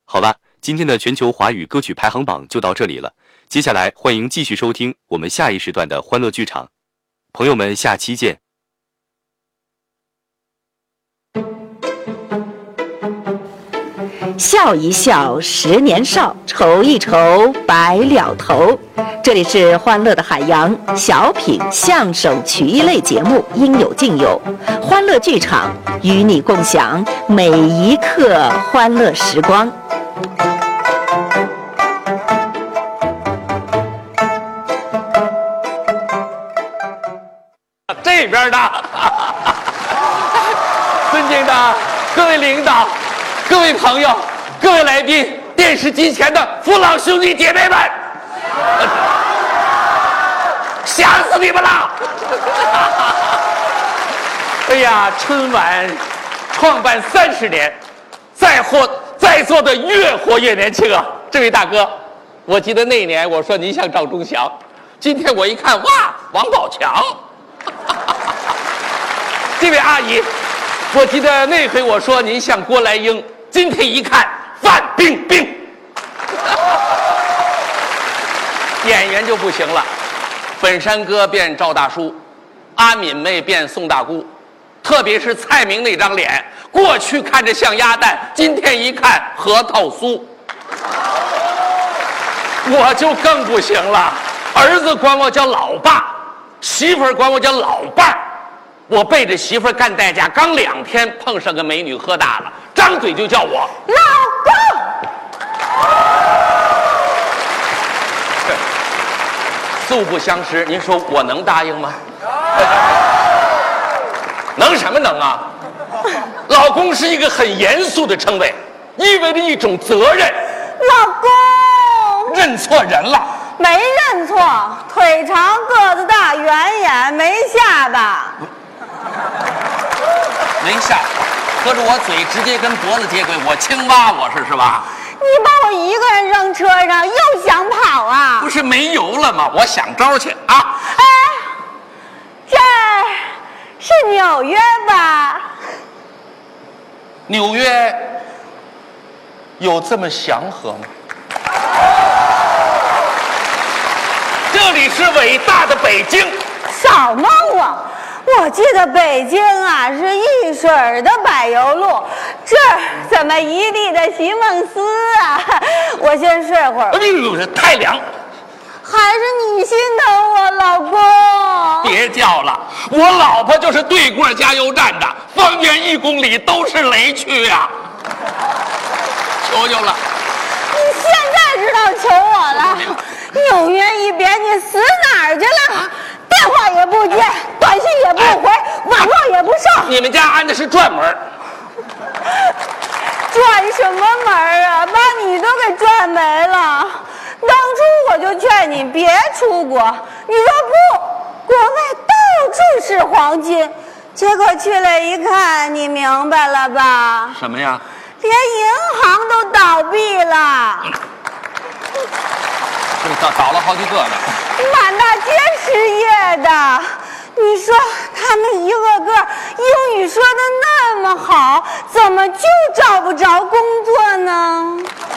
好了，今天的全球华语歌曲排行榜就到这里了。接下来欢迎继续收听我们下一时段的欢乐剧场，朋友们，下期见。 笑一笑10年少，愁一愁白了头。这里是欢乐的海洋小品相声曲艺类节目，应有尽有。欢乐剧场与你共享每一刻欢乐时光。 这边的尊敬的各位领导、各位朋友、各位来宾，电视机前的父老兄弟姐妹们，想死你们了！哎呀，春晚创办30年，在座的越活越年轻啊！这位大哥，我记得那年我说您像赵忠祥，今天我一看，哇，王宝强。这位阿姨，我记得那回我说您像郭来英，今天一看范冰冰。演员就不行了，本山哥变赵大叔，阿敏妹变宋大姑，特别是蔡明那张脸，过去看着像鸭蛋，今天一看核桃酥。我就更不行了，儿子管我叫老爸，媳妇儿管我叫老伴儿。我背着媳妇儿干代驾，刚2天碰上个美女喝大了，张嘴就叫我老公。素不相识，您说我能答应吗？能什么能啊？老公是一个很严肃的称谓，意味着一种责任。 老公， 认错人了？ 没认错，腿长个子大，圆眼没下巴。 没下，合着我嘴直接跟脖子接轨，我青蛙我是吧？ 你把我一个人扔车上，又想跑啊？ 不是没油了吗？我想招去啊！ 哎，这是纽约吧？ 纽约有这么祥和吗？这里是伟大的北京。 少蒙我！我记得北京啊是一水儿的柏油路，这儿怎么一地的席梦思啊？我先睡会儿。 哎呦，太凉！ 还是你心疼我，老公。 别叫了，我老婆就是对过加油站的，方圆1公里都是雷区呀！求求了！ 你现在知道求我了？纽约一边，你死哪儿去了？电话也不接，短信也不回，网络也不上。 你们家安的是转门？ 转什么门啊？把你都给转没了。当初我就劝你别出国，你说不，国外到处是黄金。结果去了一看，你明白了吧？ 什么呀？ 连银行都倒闭了。 倒了好几个呢。 满大街失业的，你说他们一个个英语说的那么好，怎么就找不着工作呢？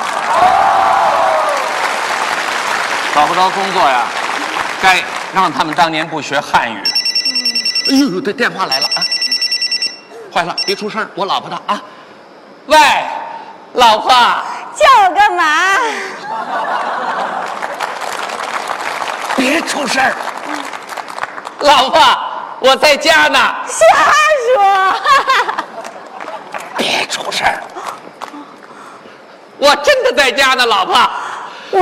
找不着工作呀，该让他们当年不学汉语。哎呦，这电话来了啊！坏了，别出声，我老婆的啊。喂，老婆， 叫我干嘛？ 别出声，老婆，我在家呢。 瞎说！ 别出声，我真的在家呢，老婆。